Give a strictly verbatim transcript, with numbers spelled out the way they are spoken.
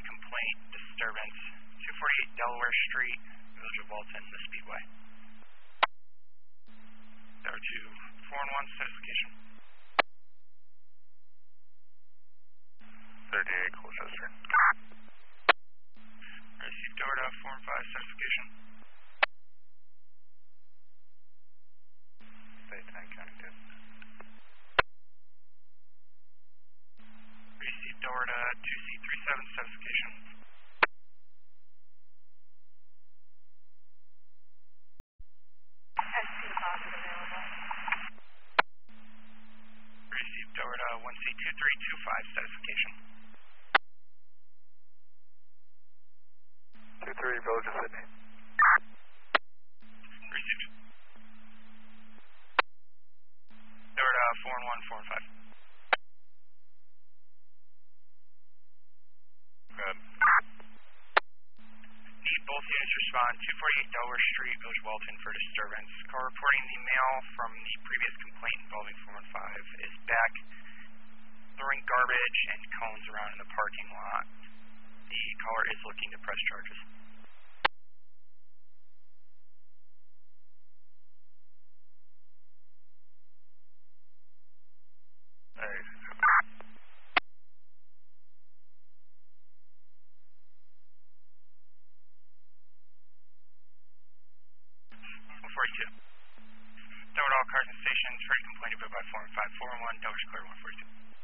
complaint, disturbance, two forty-eight Delaware Street, Village of Walton, the Speedway. Tower two four one one, certification. thirty-eight, Colchester. Received Dorda, four and five, certification. Baytown County two. Received Dorda, two C three seven, certification. S two deposit available. Received Dorda, one C two three two five, certification. two three, Village of Sydney. Received. Dorda, four and one, four and five. Good. Need both units respond, two forty-eight Delaware Street, Village of Walton, for disturbance. Call reporting the male from the previous complaint involving four one five is back throwing garbage and cones around in the parking lot. The caller is looking to press charges. Hey. one forty-two. Downward all cars and stations, ready complaint about by four and five, four and one, Delaware Square, one forty-two.